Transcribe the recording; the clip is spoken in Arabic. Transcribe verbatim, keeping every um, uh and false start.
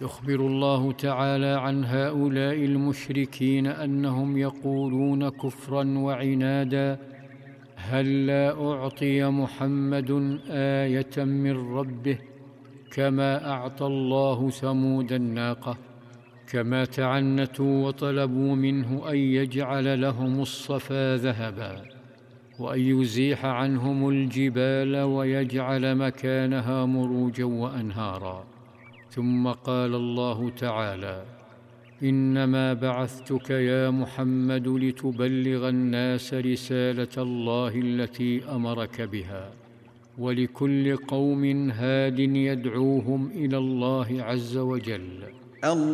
يخبر الله تعالى عن هؤلاء المشركين أنهم يقولون كفرا وعنادا: هلا أعطي محمد آية من ربه كما أعطى الله ثمود الناقة، كما تعنتوا وطلبوا منه أن يجعل لهم الصفا ذهبا، وأن يزيح عنهم الجبال ويجعل مكانها مروجا وأنهارا. ثم قال الله تعالى: إنما بعثتك يا محمد لتبلغ الناس رسالة الله التي أمرك بها، ولكل قوم هاد يدعوهم إلى الله عز وجل.